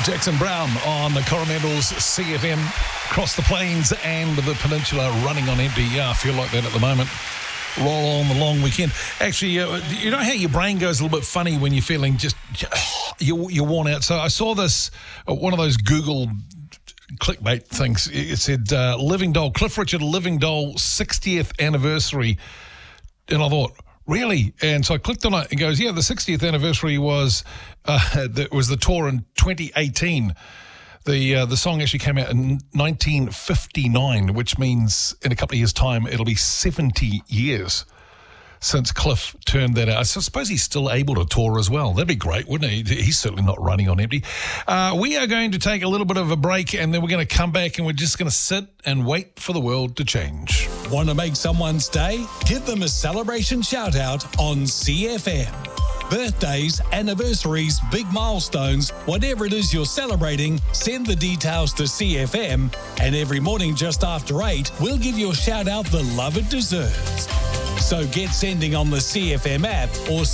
Jackson Brown on the Coromandel's CFM across the plains and the peninsula, running on empty. Yeah, I feel like that at the moment. Roll on the long weekend. Actually, you know how your brain goes a little bit funny when you're feeling just, you're worn out. So I saw this, one of those Google clickbait things. It said, Living Doll, Cliff Richard Living Doll 60th anniversary. And I thought, really? And so I clicked on it and goes, yeah, the 60th anniversary was the tour in 2018. The song actually came out in 1959, which means in a couple of years' time, it'll be 70 years since Cliff turned that out. I suppose he's still able to tour as well. That'd be great, wouldn't he? He's certainly not running on empty. We are going to take a little bit of a break, and then we're going to come back, and we're just going to sit and wait for the world to change. Want to make someone's day? Give them a celebration shout-out on CFM. Birthdays, anniversaries, big milestones, whatever it is you're celebrating, send the details to CFM, and every morning just after 8, we'll give your shout-out the love it deserves. So get sending on the CFM app or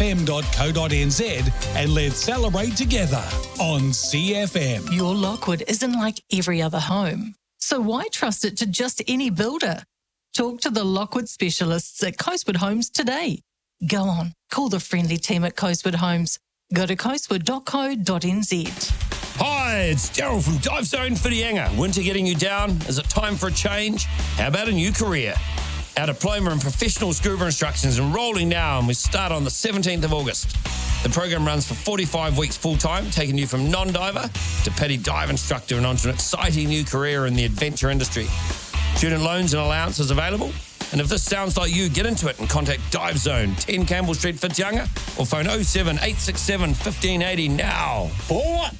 cfm.co.nz and let's celebrate together on CFM. Your Lockwood isn't like every other home, so why trust it to just any builder? Talk to the Lockwood specialists at Coastwood Homes today. Go on, call the friendly team at Coastwood Homes. Go to coastwood.co.nz. Hi, it's Daryl from Dive Zone Whitianga. Winter getting you down? Is it time for a change? How about a new career? Our diploma in professional scuba instruction is enrolling now, and we start on the 17th of August. The program runs for 45 weeks full-time, taking you from non-diver to petty dive instructor and onto an exciting new career in the adventure industry. Student loans and allowances available. And if this sounds like you, get into it and contact Dive Zone, 10 Campbell Street, Whitianga, or phone 07 867 1580 now. For what?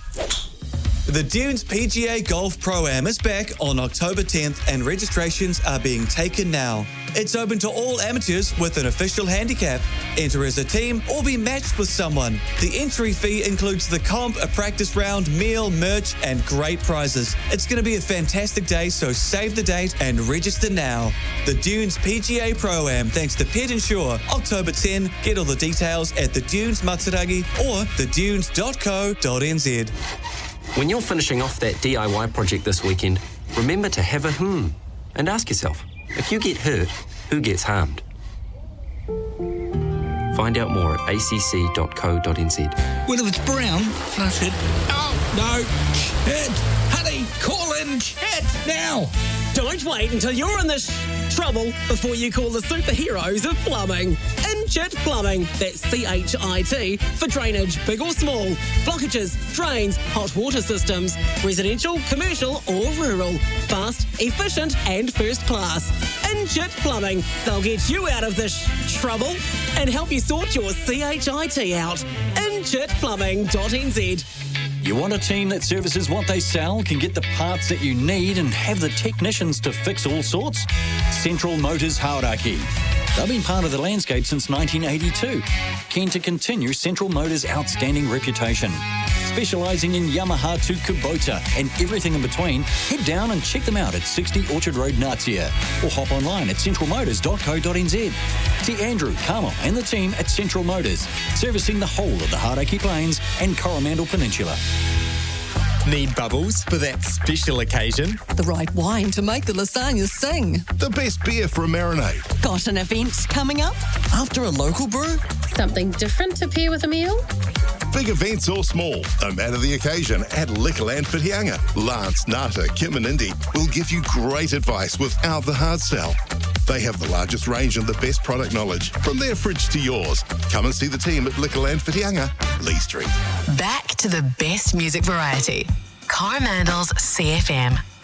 The Dunes PGA Golf Pro-Am is back on October 10th and registrations are being taken now. It's open to all amateurs with an official handicap. Enter as a team or be matched with someone. The entry fee includes the comp, a practice round, meal, merch, and great prizes. It's going to be a fantastic day, so save the date and register now. The Dunes PGA Pro-Am, thanks to Pet Insure, October 10. Get all the details at the Dunes Matsuragi or thedunes.co.nz. When you're finishing off that DIY project this weekend, remember to have a and ask yourself, if you get hurt, who gets harmed? Find out more at acc.co.nz. Well, if it's brown, flush it. Oh, no. Chet! Honey, call in Chet now. Don't wait until you're in this trouble before you call the superheroes of plumbing. Inchit Plumbing, that's CHIT, for drainage, big or small, blockages, drains, hot water systems, residential, commercial or rural, fast, efficient and first class. Inchit Plumbing, they'll get you out of this trouble and help you sort your CHIT out. InchitPlumbing.nz. You want a team that services what they sell, can get the parts that you need and have the technicians to fix all sorts? Central Motors Hauraki. They've been part of the landscape since 1982. Keen to continue Central Motors' outstanding reputation. Specialising in Yamaha to Kubota and everything in between, head down and check them out at 60 Orchard Road, Natsia, or hop online at centralmotors.co.nz. See Andrew, Carmel and the team at Central Motors, servicing the whole of the Hauraki Plains and Coromandel Peninsula. Need bubbles for that special occasion? The right wine to make the lasagna sing. The best beer for a marinade. Got an event coming up? After a local brew? Something different to pair with a meal? Big events or small, no matter the occasion, at Liquorland Whitianga. Lance, Nata, Kim and Indy will give you great advice without the hard sell. They have the largest range and the best product knowledge, from their fridge to yours. Come and see the team at Liquorland Whitianga, Lee Street. Back to the best music variety. Coromandel's CFM.